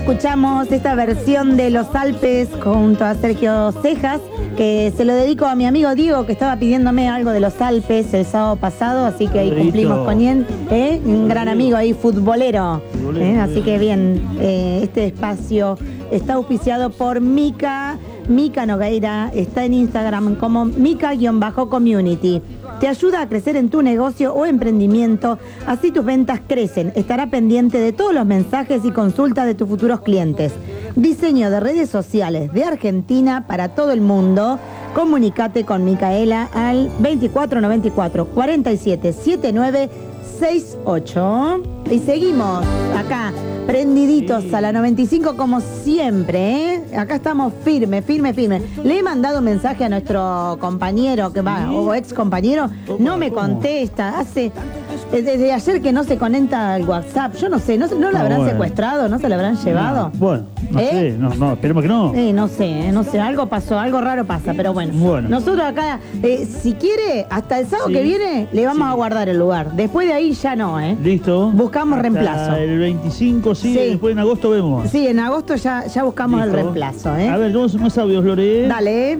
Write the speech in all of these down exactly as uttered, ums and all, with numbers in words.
escuchamos esta versión de Los Alpes junto a Sergio Cejas, que se lo dedico a mi amigo Diego, que estaba pidiéndome algo de Los Alpes el sábado pasado, así que ahí cumplimos con él, ¿eh? Un gran amigo ahí, futbolero, ¿eh? Así que bien, eh, este espacio está auspiciado por Mica, Mica Nogueira, está en Instagram como Mica-community. Te ayuda a crecer en tu negocio o emprendimiento, así tus ventas crecen. Estará pendiente de todos los mensajes y consultas de tus futuros clientes. Diseño de redes sociales de Argentina para todo el mundo. Comunicate con Micaela al veinticuatro noventa y cuatro cuarenta y siete setenta y nueve sesenta y ocho. Y seguimos acá, prendiditos sí. A la noventa y cinco como siempre, ¿eh? Acá estamos firme, firme, firme. Le he mandado un mensaje a nuestro compañero que va, ¿sí? O ex compañero, no me contesta, hace desde ayer que no se conecta al WhatsApp. Yo no sé, ¿no, no lo habrán bueno. secuestrado? ¿No se lo habrán llevado? No, bueno, no ¿Eh? sé, no, no, esperemos que no. Eh, no sé, no sé, algo pasó, algo raro pasa, pero bueno. bueno. Nosotros acá, eh, si quiere, hasta el sábado sí. que viene, le vamos sí. a guardar el lugar. Después de ahí ya no, ¿eh? Listo. Buscamos hasta reemplazo. El veinticinco, sí, sí, después en agosto vemos. Sí, en agosto ya, ya buscamos Listo. el reemplazo, ¿eh? A ver, ¿cómo son más audios, Lore? Dale.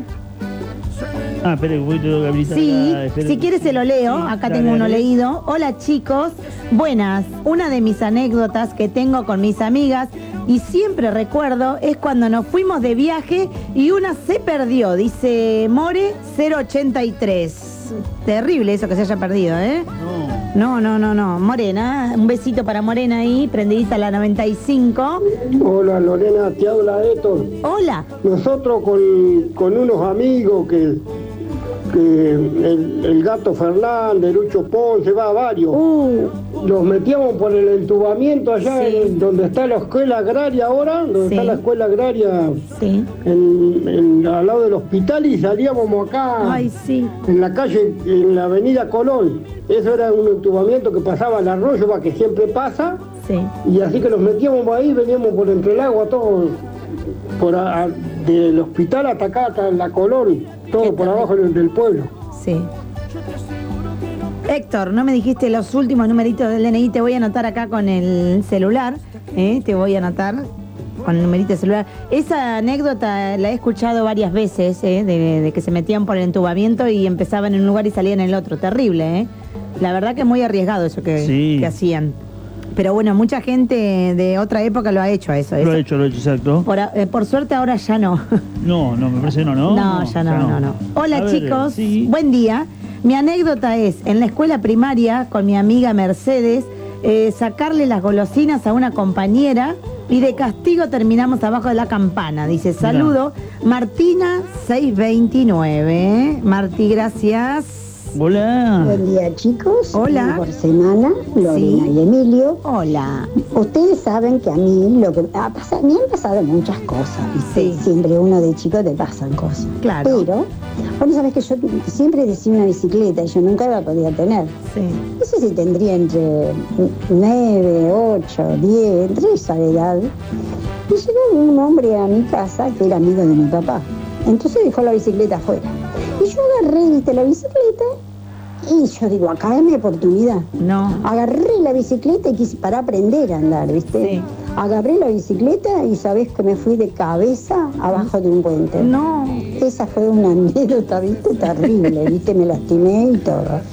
Ah, espere, un poquito de habilitar. Sí, acá, si quieres se lo leo, sí, acá dale, tengo uno dale. leído. Hola chicos, buenas. Una de mis anécdotas que tengo con mis amigas y siempre recuerdo es cuando nos fuimos de viaje y una se perdió, dice More cero ochenta y tres. Terrible eso que se haya perdido, ¿eh? No. No, no, no, no. Morena, un besito para Morena ahí, prendidita a la noventa y cinco. Hola Lorena, te habla Héctor. Hola. Nosotros con, con unos amigos que, que el, el Gato Fernández, Lucho Ponce, va a varios. Uh. Los metíamos por el entubamiento allá sí. en, donde está la escuela agraria ahora, donde sí. está la escuela agraria sí. en, en, al lado del hospital y salíamos acá Ay, sí. en la calle, en la avenida Colón. Eso era un entubamiento que pasaba al arroyo, va, que siempre pasa. Sí. Y así que los metíamos ahí, veníamos por entre el agua, todo por a, a, del hospital hasta acá, hasta la Colón, todo por abajo del, del pueblo. Sí. Héctor, no me dijiste los últimos numeritos del D N I, te voy a anotar acá con el celular, ¿eh? Te voy a anotar con el numerito del celular. Esa anécdota la he escuchado varias veces, ¿eh? de, de que se metían por el entubamiento y empezaban en un lugar y salían en el otro. Terrible, ¿eh? La verdad que es muy arriesgado eso que, sí. que hacían. Pero bueno, mucha gente de otra época lo ha hecho a eso. Lo eso. ha hecho, lo ha hecho, exacto. Por, eh, por suerte ahora ya no. No, no, me parece que no, ¿no? No, ya no, ya no. no, no. Hola a chicos, ver, sí. buen día. Mi anécdota es, en la escuela primaria, con mi amiga Mercedes, eh, sacarle las golosinas a una compañera y de castigo terminamos abajo de la campana. Dice, saludo, Martina seiscientos veintinueve. Martí, gracias. Hola. Buen día, chicos. Hola. Por semana, Lorena sí. y Emilio. Hola. Ustedes saben que a mí lo que ha pasado, me han pasado muchas cosas. Sí. Siempre uno de chico te pasan cosas. Claro. Pero, bueno, sabes que yo siempre decía una bicicleta y yo nunca la podía tener. Sí. No sé si tendría entre nueve, ocho, diez, entre esa edad. Y llegó un hombre a mi casa que era amigo de mi papá. Entonces dejó la bicicleta afuera. Y yo agarré, viste, la bicicleta y yo digo, acá es mi oportunidad. No. Agarré la bicicleta y quise para aprender a andar, ¿viste? Sí. Agarré la bicicleta y sabés que me fui de cabeza abajo de un puente. No. Esa fue una anécdota, ¿viste? Terrible, ¿viste? Me lastimé y todo.